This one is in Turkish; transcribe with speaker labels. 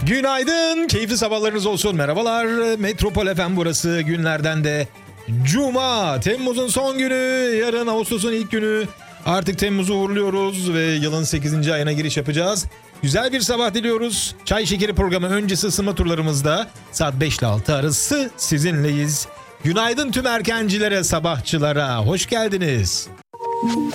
Speaker 1: Günaydın, keyifli sabahlarınız olsun. Merhabalar, Metropol FM burası. Günlerden de Cuma, Temmuz'un son günü, yarın Ağustos'un ilk günü. Artık Temmuz'u uğurluyoruz ve yılın 8. ayına giriş yapacağız. Güzel bir sabah diliyoruz. Çay Şekeri programı öncesi ısınma turlarımızda saat 5 ile 6 arası sizinleyiz. Günaydın tüm erkencilere, sabahçılara. Hoş geldiniz.